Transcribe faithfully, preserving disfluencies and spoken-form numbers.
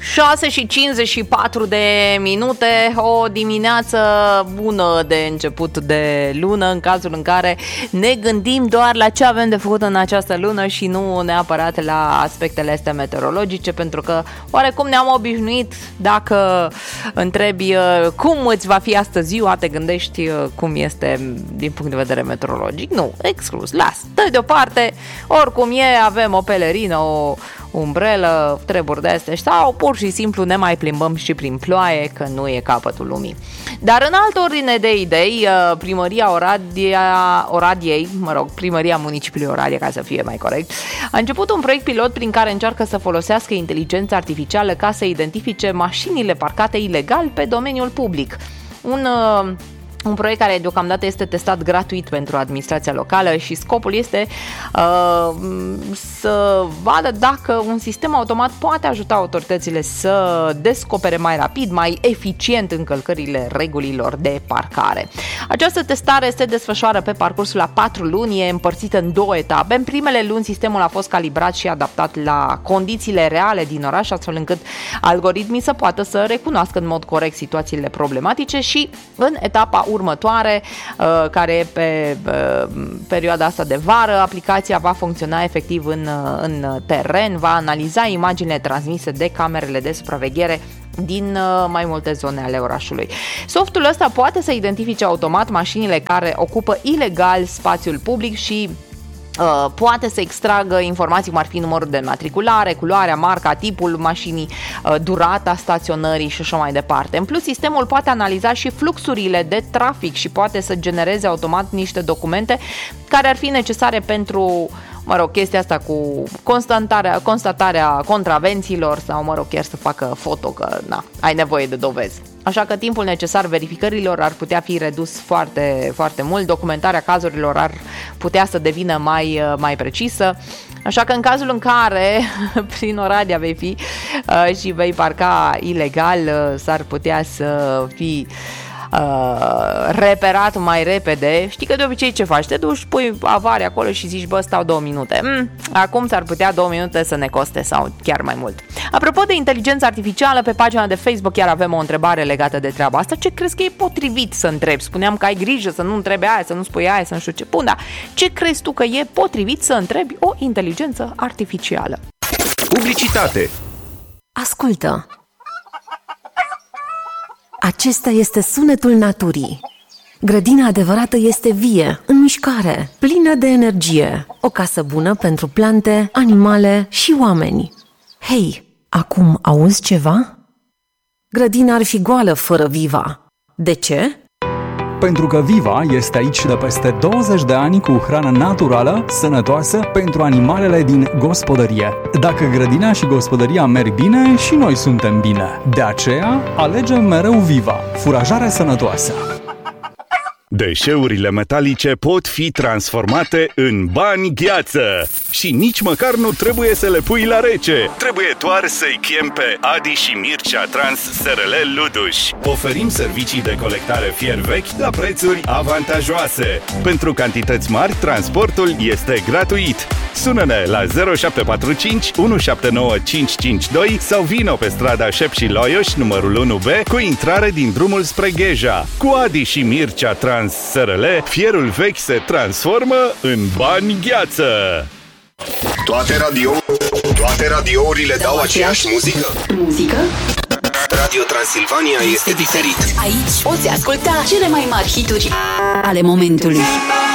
șase și cincizeci și patru de minute, o dimineață bună de început de lună, în cazul în care ne gândim doar la ce avem de făcut în această lună și nu neapărat la aspectele astea meteorologice, pentru că oarecum ne-am obișnuit, dacă întrebi cum îți va fi astăzi ziua, te gândești cum este din punct de vedere meteorologic. Nu, exclus, las, dă deoparte, oricum e, avem o pelerină, o umbrelă, treburi de astea sau pur și simplu ne mai plimbăm și prin ploaie, că nu e capătul lumii. Dar în altă ordine de idei, primăria Oradea, Oradiei, mă rog, primăria municipiului Oradea, ca să fie mai corect, a început un proiect pilot prin care încearcă să folosească inteligența artificială ca să identifice mașinile parcate ilegal pe domeniul public. Un Un proiect care deocamdată este testat gratuit pentru administrația locală și scopul este uh, să vadă dacă un sistem automat poate ajuta autoritățile să descopere mai rapid, mai eficient încălcările regulilor de parcare. Această testare se desfășoară pe parcursul a patru luni, e împărțită în două etape. În primele luni sistemul a fost calibrat și adaptat la condițiile reale din oraș, astfel încât algoritmii să poată să recunoască în mod corect situațiile problematice și în etapa următoare, care e pe perioada asta de vară, aplicația va funcționa efectiv în, în teren, va analiza imaginile transmise de camerele de supraveghere din mai multe zone ale orașului. Softul ăsta poate să identifice automat mașinile care ocupă ilegal spațiul public și Uh, poate să extragă informații cum ar fi numărul de matriculare, culoarea, marca, tipul mașinii, uh, durata staționării și așa mai departe. În plus, sistemul poate analiza și fluxurile de trafic și poate să genereze automat niște documente care ar fi necesare pentru, mă rog, chestia asta cu constatarea, constatarea contravențiilor sau, mă rog, chiar să facă foto, că na, ai nevoie de dovezi. Așa că timpul necesar verificărilor ar putea fi redus foarte, foarte mult, documentarea cazurilor ar putea să devină mai, mai precisă, așa că în cazul în care prin Oradea vei fi uh, și vei parca ilegal, uh, s-ar putea să fii Uh, reperat mai repede. Știi că de obicei ce faci? Te duci, pui avarie acolo și zici, bă, stau două minute. Mm, acum s-ar putea două minute să ne coste sau chiar mai mult. Apropo de inteligență artificială, pe pagina de Facebook chiar avem o întrebare legată de treaba asta. Ce crezi că e potrivit să întrebi? Spuneam că ai grijă să nu întrebi aia, să nu spui aia, să nu știu ce. Bun, da. Ce crezi tu că e potrivit să întrebi o inteligență artificială? Publicitate. Ascultă. Acesta este sunetul naturii. Grădina adevărată este vie, în mișcare, plină de energie. O casă bună pentru plante, animale și oameni. Hei, acum auzi ceva? Grădina ar fi goală fără Viva. De ce? Pentru că Viva este aici de peste douăzeci de ani cu hrană naturală, sănătoasă pentru animalele din gospodărie. Dacă grădina și gospodăria merg bine, și noi suntem bine. De aceea, alegem mereu Viva, furajare sănătoasă. Deșeurile metalice pot fi transformate în bani gheață și nici măcar nu trebuie să le pui la rece. Trebuie doar să-i chem pe Adi și Mircea Trans S R L Luduș. Oferim servicii de colectare fier vechi la prețuri avantajoase. Pentru cantități mari, transportul este gratuit. Sună-ne la zero șapte patru cinci unu șapte nouă cinci cinci doi sau vino pe strada Șep și Loioș, numărul unu B, cu intrare din drumul spre Gheja. Cu Adi și Mircea Trans S R L, fierul vechi se transformă în bani gheață. Toate radio, toate radiourile dau, dau aceeași muzică. Muzică? Radio Transilvania este diferit. Aici poți asculta cele mai mari hituri ale momentului.